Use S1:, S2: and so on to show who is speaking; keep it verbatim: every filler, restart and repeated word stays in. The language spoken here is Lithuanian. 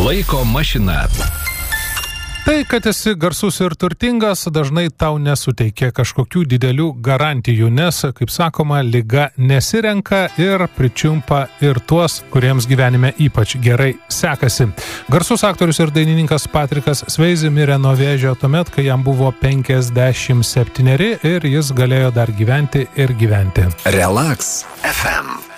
S1: Laiko mašina.
S2: Tai, kad esi garsus ir turtingas, dažnai tau nesuteikia kažkokių didelių garantijų, nes, kaip sakoma, liga nesirenka ir pričiumpa ir tuos, kuriems gyvenime ypač gerai sekasi. Garsus aktorius ir dainininkas Patrikas Swayze mirė nuo vėžio tuomet, kai jam buvo penkiasdešimt septyneri ir jis galėjo dar gyventi ir gyventi.
S1: Relax F M.